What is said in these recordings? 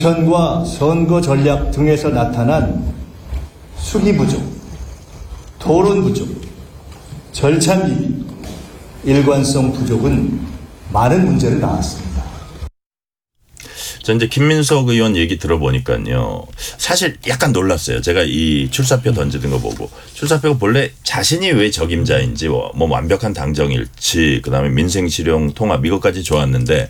선과 선거 전략 등에서 나타난 수기 부족, 토론 부족, 절차 미비, 일관성 부족은 많은 문제를 낳았습니다. 저 이제 김민석 의원 얘기 들어보니까요. 사실 약간 놀랐어요. 제가 이 출사표 던지는 거 보고. 출사표가 본래 자신이 왜 적임자인지 뭐 완벽한 당정일치 그다음에 민생실용 통합 이것까지 좋았는데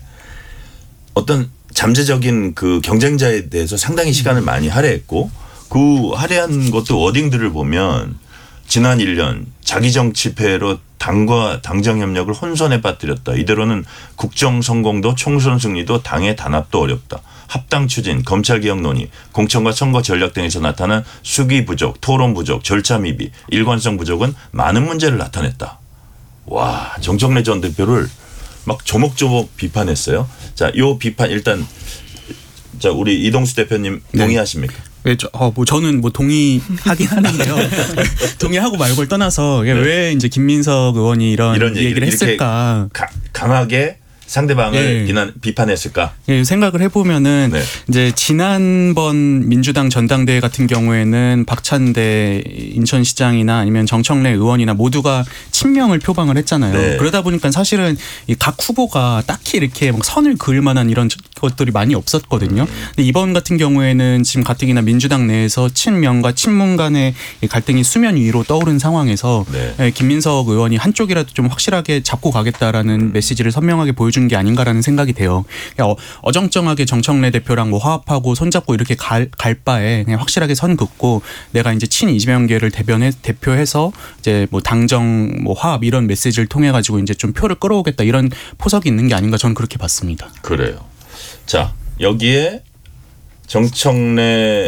어떤 잠재적인 그 경쟁자에 대해서 상당히 시간을 많이 할애했고 그 할애한 것도 워딩들을 보면 지난 1년 자기 정치패로 당과 당정 협력을 혼선에 빠뜨렸다. 이대로는 국정 성공도 총선 승리도 당의 단합도 어렵다. 합당 추진, 검찰개혁 논의, 공천과 선거 전략 등에서 나타난 수기 부족, 토론 부족, 절차 미비, 일관성 부족은 많은 문제를 나타냈다. 와, 정청래 전 대표를 막 조목조목 비판했어요. 자, 요 비판 일단 자 우리 이동수 대표님 동의하십니까? 네, 저는 동의하긴 하는데요. 동의하고 말고를 떠나서 왜 이제 김민석 의원이 이런 얘기를 했을까? 강하게 상대방을 비판했을까? 예, 생각을 해보면은 이제 지난번 민주당 전당대회 같은 경우에는 박찬대 인천시장이나 아니면 정청래 의원이나 모두가 친명을 표방을 했잖아요. 그러다 보니까 사실은 각 후보가 딱히 이렇게 막 선을 그을 만한 이런 것들이 많이 없었거든요. 근데 이번 같은 경우에는 지금 가뜩이나 민주당 내에서 친명과 친문 간의 갈등이 수면 위로 떠오른 상황에서 김민석 의원이 한쪽이라도 좀 확실하게 잡고 가겠다라는 메시지를 선명하게 보여준 게 아닌가라는 생각이 돼요. 어정쩡하게 정청래 대표랑 화합하고 손잡고 이렇게 갈 바에 그냥 확실하게 선 긋고 내가 이제 친 이재명계를 대표해서 이제 당정 화합 이런 메시지를 통해 가지고 이제 좀 표를 끌어오겠다 이런 포석이 있는 게 아닌가 저는 그렇게 봤습니다. 그래요. 자, 여기에 정청래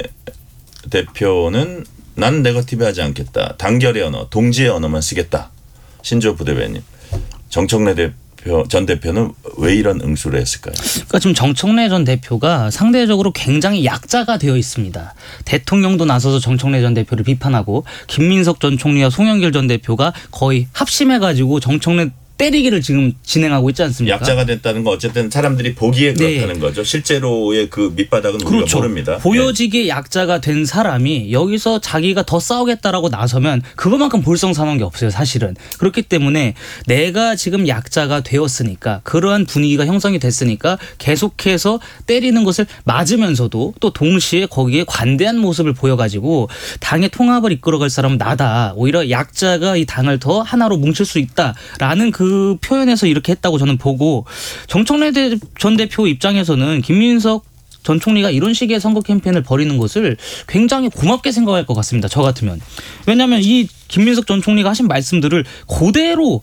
대표는 난 네거티브하지 않겠다. 단결의 언어, 동지의 언어만 쓰겠다. 신조 부대변인. 정청래 전 대표는 왜 이런 응수를 했을까요? 그러니까 지금 정청래 전 대표가 상대적으로 굉장히 약자가 되어 있습니다. 대통령도 나서서 정청래 전 대표를 비판하고 김민석 전 총리와 송영길 전 대표가 거의 합심해가지고 정청래 때리기를 지금 진행하고 있지 않습니까? 약자가 됐다는 건 어쨌든 사람들이 보기에 그렇다는 거죠. 실제로의 그 밑바닥은 우리가 모릅니다. 보여지기에 약자가 된 사람이 여기서 자기가 더 싸우겠다라고 나서면 그것만큼 볼썽사나운 게 없어요. 사실은. 그렇기 때문에 내가 지금 약자가 되었으니까 그러한 분위기가 형성이 됐으니까 계속해서 때리는 것을 맞으면서도 또 동시에 거기에 관대한 모습을 보여가지고 당의 통합을 이끌어갈 사람은 나다. 오히려 약자가 이 당을 더 하나로 뭉칠 수 있다라는 그 표현에서 이렇게 했다고 저는 보고 정청래 전 대표 입장에서는 김민석 전 총리가 이런 식의 선거 캠페인을 벌이는 것을 굉장히 고맙게 생각할 것 같습니다. 저 같으면. 왜냐하면 이 김민석 전 총리가 하신 말씀들을 그대로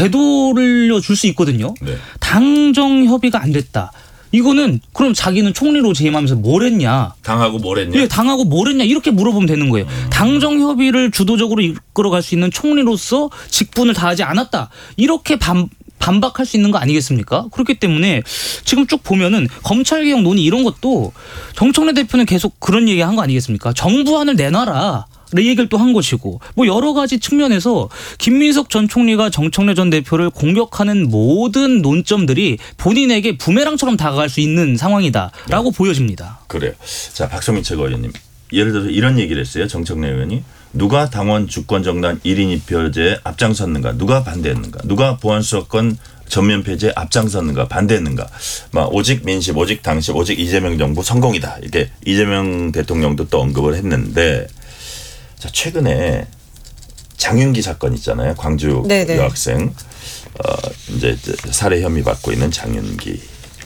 되돌려 줄 수 있거든요. 당정 협의가 안 됐다. 이거는 그럼 자기는 총리로 재임하면서 뭘 했냐. 당하고 뭘 했냐. 당하고 뭘 했냐 이렇게 물어보면 되는 거예요. 당정 협의를 주도적으로 이끌어갈 수 있는 총리로서 직분을 다하지 않았다. 이렇게 반박할 수 있는 거 아니겠습니까? 그렇기 때문에 지금 쭉 보면은 검찰개혁 논의 이런 것도 정청래 대표는 계속 그런 얘기한 거 아니겠습니까? 정부안을 내놔라. 이 얘기를 또 한 것이고 여러 가지 측면에서 김민석 전 총리가 정청래 전 대표를 공격하는 모든 논점들이 본인에게 부메랑처럼 다가갈 수 있는 상황이다라고 보여집니다. 그래요. 자, 박성민 최고위원님. 예를 들어서 이런 얘기를 했어요. 정청래 의원이. 누가 당원 주권정당 1인 2표제에 앞장섰는가. 누가 반대했는가. 누가 보안수사권 전면 폐지에 앞장섰는가 반대했는가. 오직 민심 오직 당심 오직 이재명 정부 성공이다. 이렇게 이재명 대통령도 또 언급을 했는데 자, 최근에 장윤기 사건 있잖아요. 광주 여학생 이제 살해 혐의 받고 있는 장윤기.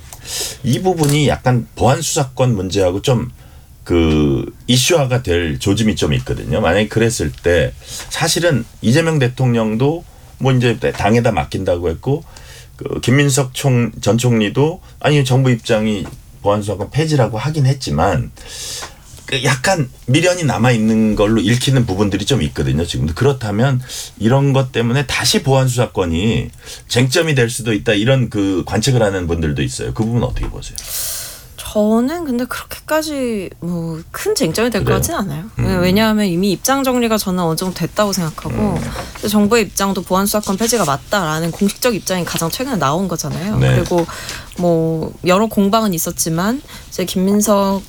이 부분이 약간 보안 수사권 문제하고 좀 그 이슈화가 될 조짐이 좀 있거든요. 만약에 그랬을 때 사실은 이재명 대통령도 이제 당에다 맡긴다고 했고 그 김민석 전 총리도 아니 정부 입장이 보안 수사권 폐지라고 하긴 했지만 약간 미련이 남아있는 걸로 읽히는 부분들이 좀 있거든요. 지금도. 그렇다면 이런 것 때문에 다시 보안수사권이 쟁점이 될 수도 있다. 이런 그 관측을 하는 분들도 있어요. 그 부분 어떻게 보세요? 저는 근데 그렇게까지 큰 쟁점이 될 것 같지는 않아요. 왜냐하면 이미 입장 정리가 저는 어느 정도 됐다고 생각하고 정부의 입장도 보안수사권 폐지가 맞다라는 공식적 입장이 가장 최근에 나온 거잖아요. 그리고 여러 공방은 있었지만 이제 김민석